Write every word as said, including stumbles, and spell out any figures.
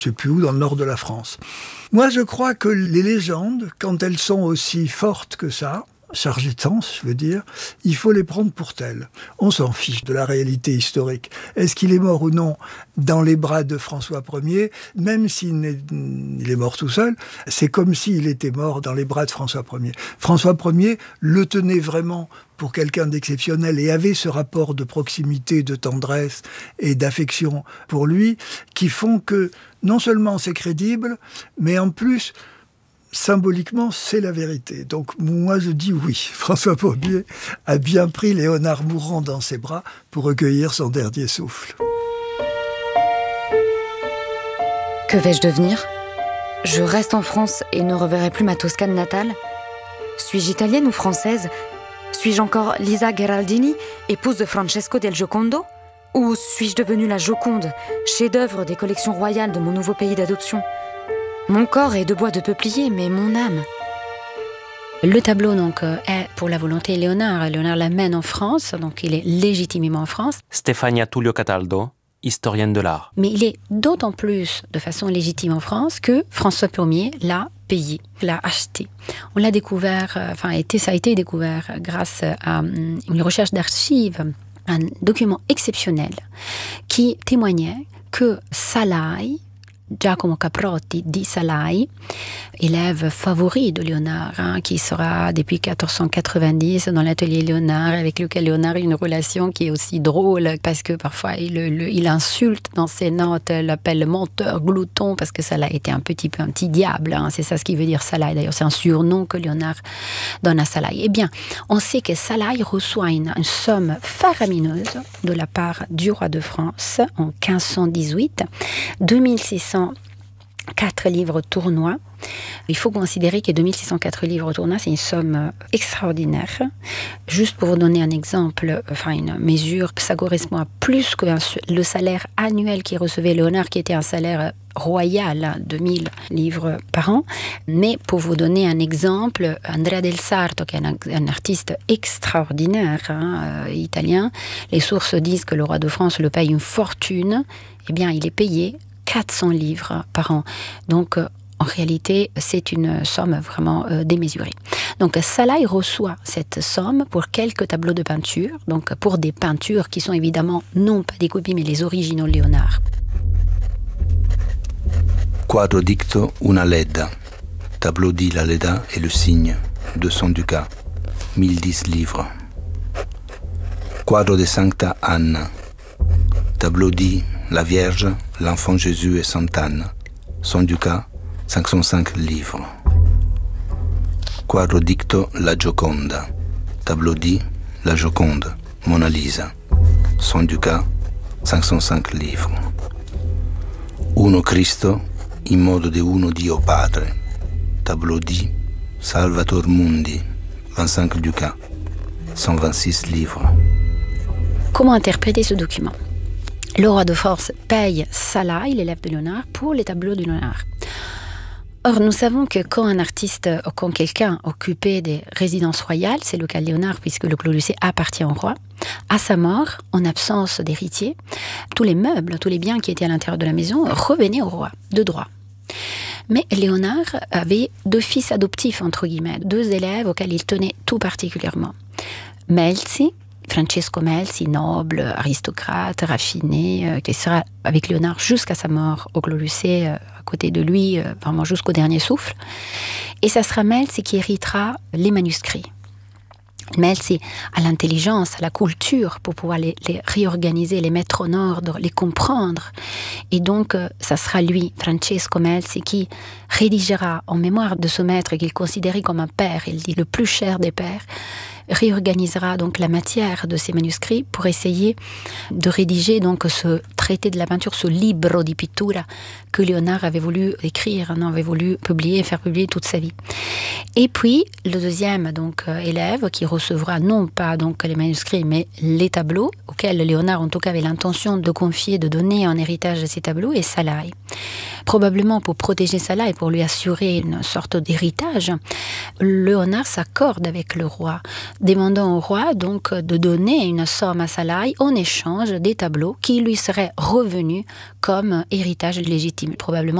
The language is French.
je ne sais plus où, dans le nord de la France. Moi, je crois que les légendes, quand elles sont aussi fortes que ça, chargées de sens, je veux dire, il faut les prendre pour telles. On s'en fiche de la réalité historique. Est-ce qu'il est mort ou non dans les bras de François Ier? Même s'il est, il est mort tout seul, c'est comme s'il était mort dans les bras de François Ier. François Ier le tenait vraiment pour quelqu'un d'exceptionnel et avait ce rapport de proximité, de tendresse et d'affection pour lui qui font que non seulement c'est crédible, mais en plus, symboliquement, c'est la vérité. Donc moi je dis oui, François Ier a bien pris Léonard mourant dans ses bras pour recueillir son dernier souffle. Que vais-je devenir ? Je reste en France et ne reverrai plus ma Toscane natale ? Suis-je italienne ou française ? Suis-je encore Lisa Gherardini, épouse de Francesco del Giocondo ? Ou suis-je devenue la Joconde, chef-d'œuvre des collections royales de mon nouveau pays d'adoption ? Mon corps est de bois de peuplier, mais mon âme... Le tableau donc est pour la volonté de Léonard. Léonard l'amène en France, donc il est légitimement en France. Stefania Tullio Cataldo, historienne de l'art. Mais il est d'autant plus de façon légitime en France que François Ier l'a payé, l'a acheté. On l'a découvert, enfin ça a été découvert grâce à une recherche d'archives, un document exceptionnel qui témoignait que Salai, Giacomo Caprotti di Salai, élève favori de Léonard, hein, qui sera depuis quatorze cent quatre-vingt-dix dans l'atelier Léonard, avec lequel Léonard a une relation qui est aussi drôle, parce que parfois il, le, il insulte dans ses notes, l'appelle menteur, glouton, parce que Salai était un petit peu un petit diable, hein, c'est ça ce qui veut dire Salai, d'ailleurs c'est un surnom que Léonard donne à Salai. Eh bien, on sait que Salai reçoit une, une somme faramineuse de la part du roi de France en quinze cent dix-huit, deux mille six cents quatre livres tournois. Il faut considérer que deux mille six cent quatre livres tournois, c'est une somme extraordinaire. Juste pour vous donner un exemple, enfin une mesure, ça correspond à plus que le salaire annuel qu'il recevait Léonard, qui était un salaire royal de mille livres par an. Mais pour vous donner un exemple, Andrea del Sarto, qui est un, un artiste extraordinaire, hein, euh, italien, les sources disent que le roi de France le paye une fortune. Eh bien, il est payé quatre cents livres par an. Donc, euh, en réalité, c'est une somme vraiment euh, démesurée. Donc, Salai reçoit cette somme pour quelques tableaux de peinture, donc pour des peintures qui sont évidemment non pas des copies, mais les originaux Léonard. Quadro dicto una Leda. Tableau dit la Leda et le cygne. deux cents ducats. mille dix livres. Quadro de Sancta Anna. Tableau dit la Vierge, l'enfant Jésus et Sainte Anne. cent ducats, cinq cent cinq livres. Quadro dicto la Gioconda. Tableau dit la Joconde, Mona Lisa. cent ducats, cinq cent cinq livres. Uno Cristo, in modo de uno Dio Padre. Tableau dit Salvator Mundi, vingt-cinq ducats, cent vingt-six livres. Comment interpréter ce document ? Le roi de France paye Salai, l'élève de Léonard, pour les tableaux de Léonard. Or, nous savons que quand un artiste, quand quelqu'un occupait des résidences royales, c'est le cas de Léonard puisque le Clos Lucé appartient au roi, à sa mort, en absence d'héritier, tous les meubles, tous les biens qui étaient à l'intérieur de la maison revenaient au roi, de droit. Mais Léonard avait deux fils adoptifs, entre guillemets, deux élèves auxquels il tenait tout particulièrement. Melzi, Francesco Melzi, noble, aristocrate, raffiné, euh, qui sera avec Léonard jusqu'à sa mort au Clos Lucé, euh, à côté de lui, euh, vraiment jusqu'au dernier souffle. Et ça sera Melzi qui héritera les manuscrits. Melzi a l'intelligence, a la culture pour pouvoir les, les réorganiser, les mettre en ordre, les comprendre. Et donc, euh, ça sera lui, Francesco Melzi, qui rédigera en mémoire de ce maître qu'il considérait comme un père, il dit le plus cher des pères, réorganisera donc la matière de ces manuscrits pour essayer de rédiger donc ce traité de la peinture, ce libro di pittura que Léonard avait voulu écrire, non, avait voulu publier, faire publier toute sa vie. Et puis le deuxième donc euh, élève qui recevra non pas donc les manuscrits mais les tableaux auxquels Léonard en tout cas avait l'intention de confier, de donner en héritage ces tableaux, est Salai. Probablement pour protéger Salai et pour lui assurer une sorte d'héritage, Léonard s'accorde avec le roi, demandant au roi donc de donner une somme à Salaï en échange des tableaux qui lui seraient revenus comme héritage légitime, probablement